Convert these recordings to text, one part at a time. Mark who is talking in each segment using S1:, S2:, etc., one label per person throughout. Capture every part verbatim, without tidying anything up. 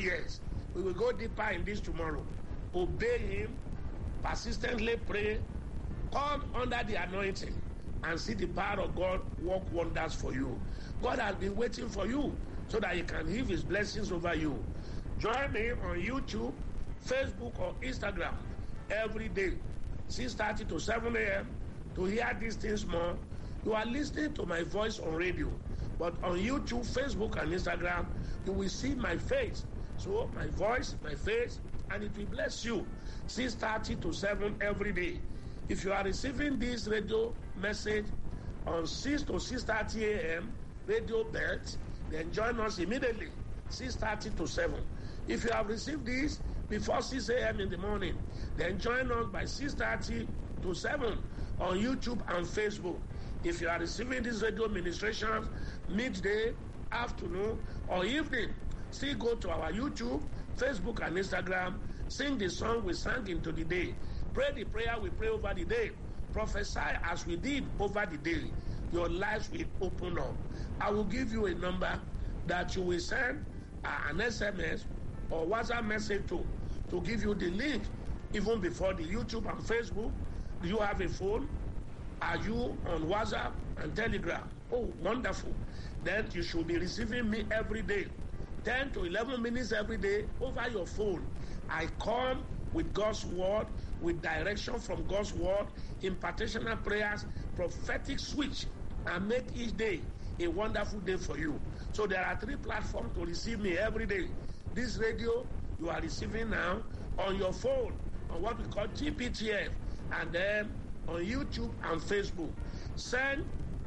S1: years. We will go deeper in this tomorrow. Obey him, persistently pray, come under the anointing, and see the power of God work wonders for you. God has been waiting for you so that he can heave his blessings over you. Join me on YouTube, Facebook, or Instagram every day, six thirty to seven a.m. to hear these things more. You are listening to my voice on radio, but on YouTube, Facebook, and Instagram, you will see my face. So my voice, my face, and it will bless you. six thirty to seven every day. If you are receiving this radio message on six to six thirty a.m. radio belt, then join us immediately, six thirty to seven. If you have received this before six a.m. in the morning, then join us by six thirty to seven on YouTube and Facebook. If you are receiving these radio ministrations midday, afternoon, or evening, still go to our YouTube, Facebook, and Instagram. Sing the song we sang into the day. Pray the prayer we pray over the day. Prophesy as we did over the day. Your lives will open up. I will give you a number that you will send uh, an S M S or WhatsApp message to to give you the link even before the YouTube and Facebook. Do you have a phone? Are you on WhatsApp and Telegram? Oh, wonderful. Then you should be receiving me every day, ten to eleven minutes every day over your phone. I come with God's word, with direction from God's word, impartational prayers, prophetic switch, and make each day a wonderful day for you. So there are three platforms to receive me every day. This radio you are receiving now on your phone, on what we call G P T F, and then on YouTube and Facebook. Send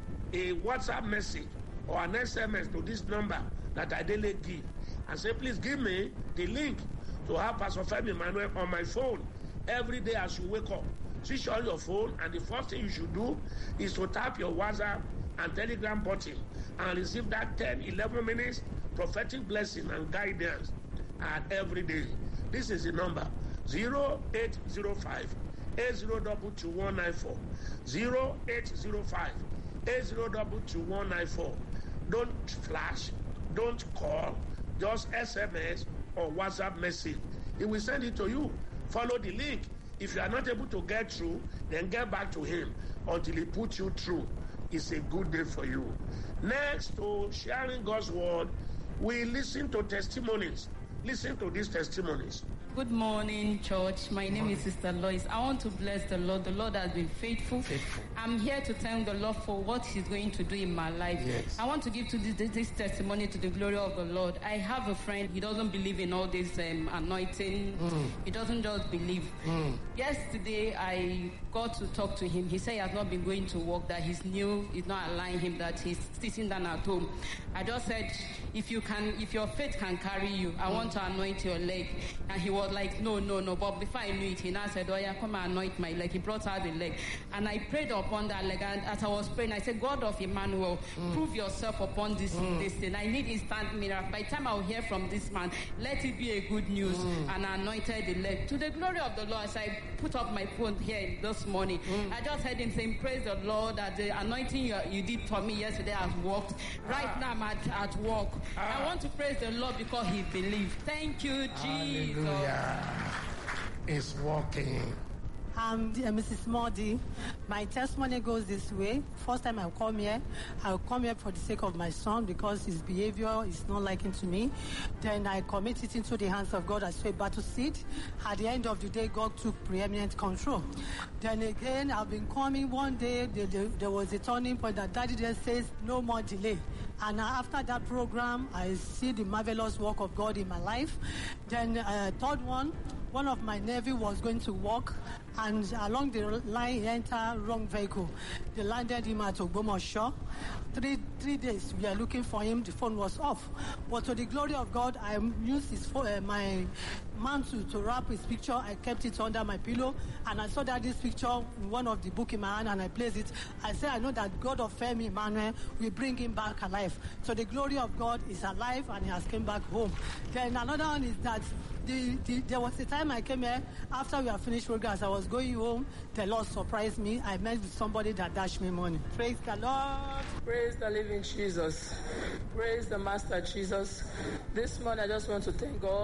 S1: a WhatsApp message or an S M S to this number that I daily give, and say, please give me the link to have Pastor Femi Emmanuel on my phone every day as you wake up. Switch on your phone, and the first thing you should do is to tap your WhatsApp and Telegram button and receive that ten, eleven minutes prophetic blessing and guidance and every day. This is the number zero eight zero five, eight zero two two one nine four. zero eight zero five, eight zero two two one nine four. Don't flash, don't call, just S M S or WhatsApp message. He will send it to you. Follow the link. If you are not able to get through, then get back to him until he puts you through. It's a good day for you. Next to sharing God's word, we listen to testimonies. Listen to these testimonies.
S2: Good morning, church. My name is Sister Lois. I want to bless the Lord. The Lord has been faithful. faithful. I'm here to thank the Lord for what He's going to do in my life.
S1: Yes.
S2: I want to give to this, this testimony to the glory of the Lord. I have a friend. He doesn't believe in all this um, anointing. Mm. He doesn't just believe. Mm. Yesterday, I got to talk to him. He said he has not been going to work, that he's new, it's not allowing him, that he's sitting down at home. I just said, if you can, if your faith can carry you, I mm. want to anoint your leg. And he was like, no, no, no. But before I knew it, he now said, oh yeah, come and anoint my leg. He brought out the leg. And I prayed upon that leg. And as I was praying, I said, God of Emmanuel, mm. prove yourself upon this, mm. this thing. I need instant miracle. By the time I'll hear from this man, let it be a good news. Mm. And I anointed the leg. To the glory of the Lord, as I put up my phone here this morning, mm. I just heard him saying, praise the Lord, that the anointing you, you did for me yesterday has worked. Right ah. now I'm at, at work. Ah. I want to praise the Lord because he believed. Thank you, Jesus.
S1: Hallelujah. It's working.
S3: I'm uh, Missus Modi. My testimony goes this way. First time I come here, I'll come here for the sake of my son because his behavior is not liking to me. Then I commit it into the hands of God as a battle seed. At the end of the day, God took preeminent control. Then again, I've been coming one day, the, the, there was a turning point that Daddy just says, no more delay. And after that program, I see the marvelous work of God in my life. Then uh, third one, one of my nephew was going to walk, and along the line he entered wrong vehicle. They landed him at Ogbomoso. Three three days we are looking for him. The phone was off. But to the glory of God, I used his phone, uh, my mantle to wrap his picture. I kept it under my pillow, and I saw that this picture in one of the book in my hand, and I placed it. I said, I know that God of Femi Emmanuel will bring him back alive. So the glory of God is alive, and he has come back home. Then another one is that The, the, there was a time I came here, after we had finished program, as I was going home, the Lord surprised me. I met with somebody that dashed me money. Praise the Lord.
S4: Praise the living Jesus. Praise the Master Jesus. This morning I just want to thank God.